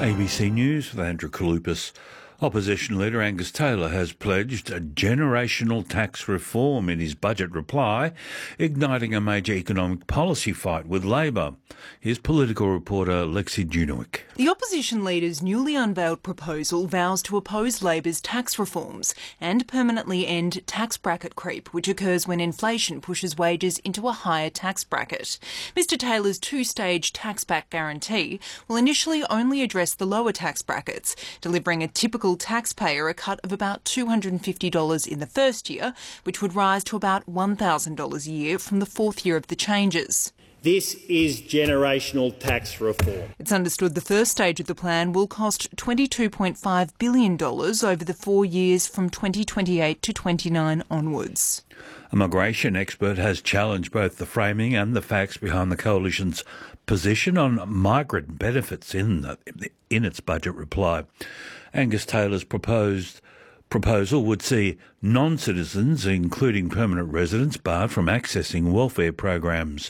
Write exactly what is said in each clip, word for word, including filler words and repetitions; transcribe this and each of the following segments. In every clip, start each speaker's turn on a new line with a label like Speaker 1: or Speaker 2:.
Speaker 1: A B C News with Andrew Kalupas. Opposition leader Angus Taylor has pledged a generational tax reform in his budget reply, igniting a major economic policy fight with Labor. Here's political reporter Lexi Junowick.
Speaker 2: The opposition leader's newly unveiled proposal vows to oppose Labor's tax reforms and permanently end tax bracket creep, which occurs when inflation pushes wages into a higher tax bracket. Mr Taylor's two-stage tax-back guarantee will initially only address the lower tax brackets, delivering a typical taxpayer a cut of about two hundred fifty dollars in the first year, which would rise to about one thousand dollars a year from the fourth year of the changes.
Speaker 3: This is generational tax reform.
Speaker 2: It's understood the first stage of the plan will cost twenty-two point five billion dollars over the four years from twenty twenty-eight to twenty-nine onwards.
Speaker 1: A migration expert has challenged both the framing and the facts behind the Coalition's position on migrant benefits in, the, in its budget reply. Angus Taylor's proposed proposal would see non-citizens, including permanent residents, barred from accessing welfare programs.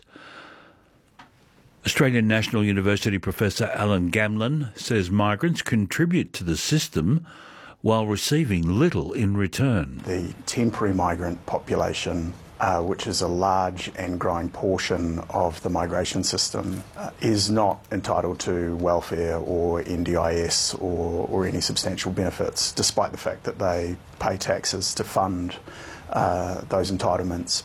Speaker 1: Australian National University Professor Alan Gamlin says migrants contribute to the system while receiving little in return.
Speaker 4: The temporary migrant population, uh, which is a large and growing portion of the migration system, uh, is not entitled to welfare or N D I S or, or any substantial benefits, despite the fact that they pay taxes to fund uh, those entitlements.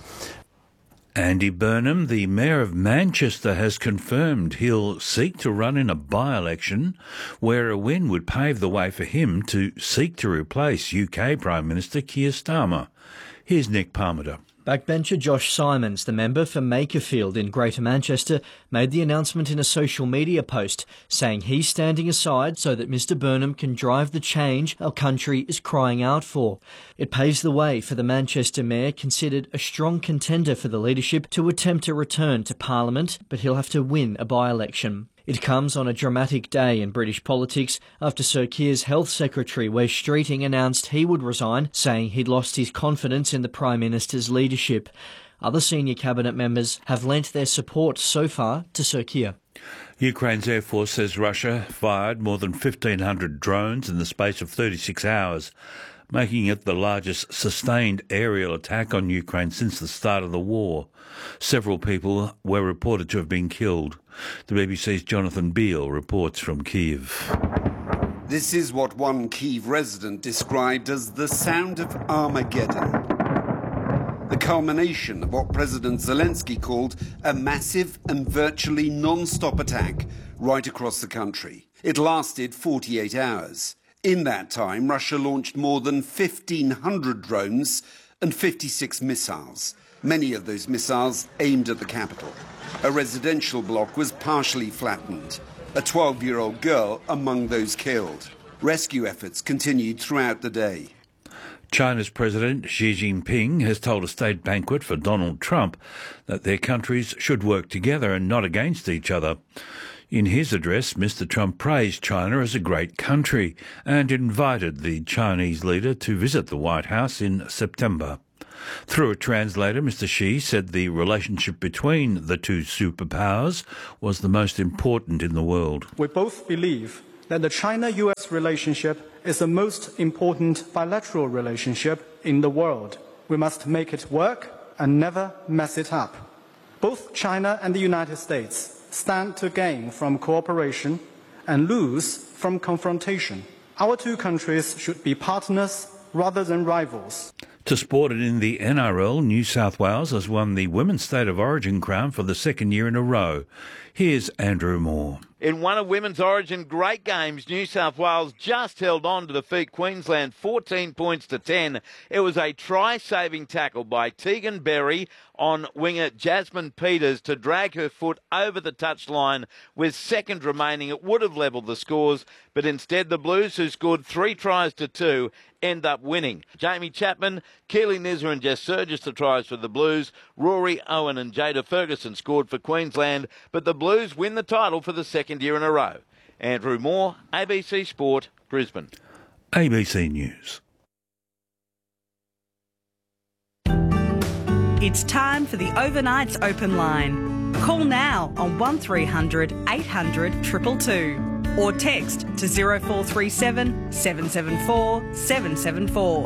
Speaker 1: Andy Burnham, the Mayor of Manchester, has confirmed he'll seek to run in a by-election where a win would pave the way for him to seek to replace U K Prime Minister Keir Starmer. Here's Nick Parmenter.
Speaker 5: Backbencher Josh Simons, the member for Makerfield in Greater Manchester, made the announcement in a social media post, saying he's standing aside so that Mr Burnham can drive the change our country is crying out for. It paves the way for the Manchester Mayor, considered a strong contender for the leadership, to attempt a return to Parliament, but he'll have to win a by-election. It comes on a dramatic day in British politics after Sir Keir's Health Secretary Wes Streeting announced he would resign, saying he'd lost his confidence in the Prime Minister's leadership. Other senior cabinet members have lent their support so far to Sir Keir.
Speaker 1: Ukraine's Air Force says Russia fired more than fifteen hundred drones in the space of thirty-six hours, making it the largest sustained aerial attack on Ukraine since the start of the war. Several people were reported to have been killed. The B B C's Jonathan Beale reports from Kyiv.
Speaker 6: This is what one Kyiv resident described as the sound of Armageddon. The culmination of what President Zelensky called a massive and virtually non-stop attack right across the country. It lasted forty-eight hours. In that time, Russia launched more than fifteen hundred drones and fifty-six missiles, many of those missiles aimed at the capital. A residential block was partially flattened, a twelve-year-old girl among those killed. Rescue efforts continued throughout the day.
Speaker 1: China's President Xi Jinping has told a state banquet for Donald Trump that their countries should work together and not against each other. In his address, Mr Trump praised China as a great country and invited the Chinese leader to visit the White House in September. Through a translator, Mr Xi said the relationship between the two superpowers was the most important in the world.
Speaker 7: We both believe that the China-U S relationship is the most important bilateral relationship in the world. We must make it work and never mess it up. Both China and the United States stand to gain from cooperation and lose from confrontation. Our two countries should be partners rather than rivals.
Speaker 1: To sport, and in the N R L, New South Wales has won the Women's State of Origin crown for the second year in a row. Here's Andrew Moore.
Speaker 8: In one of Women's Origin great games, New South Wales just held on to defeat Queensland fourteen points to ten. It was a try-saving tackle by Tegan Berry on winger Jasmine Peters to drag her foot over the touchline. With seconds remaining, it would have levelled the scores, but instead the Blues, who scored three tries to two, end up winning. Jamie Chapman, Keely Nizza and Jess Surgis the tries for the Blues. Rory Owen and Jada Ferguson scored for Queensland, but the Blues win the title for the second year in a row. Andrew Moore, A B C Sport, Brisbane.
Speaker 1: A B C News.
Speaker 9: It's time for the Overnights Open Line. Call now on one three hundred eight hundred two two two. or text to zero four three seven, seven seven four, seven seven four.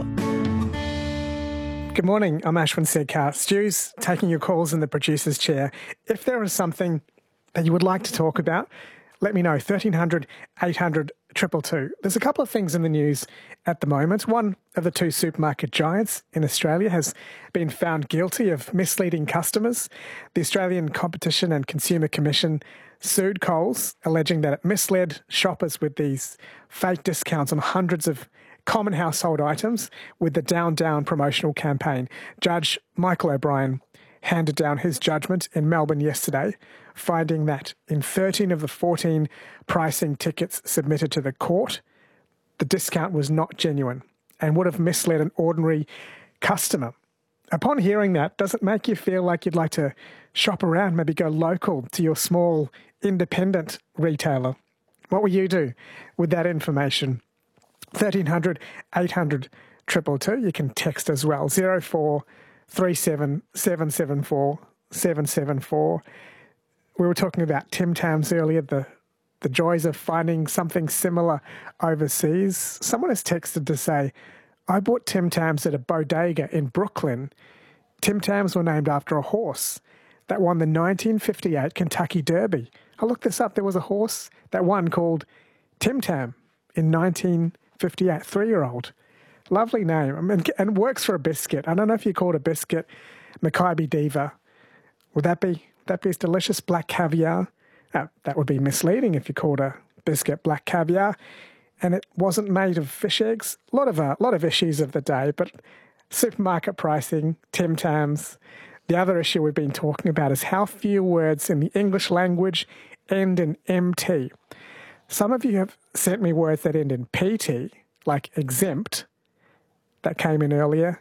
Speaker 10: Good morning, I'm Ashwin Sedkar. Stu's taking your calls in the producer's chair. If there is something that you would like to talk about, let me know, thirteen hundred, eight hundred, two two two. There's a couple of things in the news at the moment. One of the two supermarket giants in Australia has been found guilty of misleading customers. The Australian Competition and Consumer Commission sued Coles, alleging that it misled shoppers with these fake discounts on hundreds of common household items with the Down Down promotional campaign. Judge Michael O'Brien handed down his judgment in Melbourne yesterday, finding that in thirteen of the fourteen pricing tickets submitted to the court, the discount was not genuine and would have misled an ordinary customer. Upon hearing that, does it make you feel like you'd like to shop around, maybe go local to your small independent retailer? What will you do with that information? thirteen hundred, eight hundred, two two two. You can text as well, zero four three seven, seven seven four, seven seven four. We were talking about Tim Tams earlier, the, the joys of finding something similar overseas. Someone has texted to say, I bought Tim Tams at a bodega in Brooklyn. Tim Tams were named after a horse that won the nineteen fifty-eight Kentucky Derby. I looked this up. There was a horse that won called Tim Tam in nineteen fifty-eight, three-year-old. Lovely name. I mean, and works for a biscuit. I don't know if you called a biscuit Maccabi Diva. Would that be, would that be as delicious? Black caviar? Uh, that would be misleading if you called a biscuit black caviar. And it wasn't made of fish eggs. A lot of, uh, lot of issues of the day, but supermarket pricing, Tim Tams. The other issue we've been talking about is how few words in the English language end in M T. Some of you have sent me words that end in P T, like exempt. That came in earlier.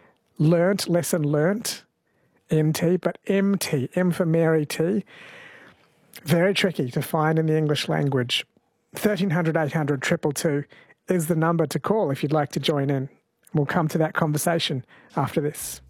Speaker 10: Learnt, lesson learnt, N T, but M T, M for Mary T. Very tricky to find in the English language. thirteen hundred, eight hundred, two two two is the number to call if you'd like to join in. We'll come to that conversation after this.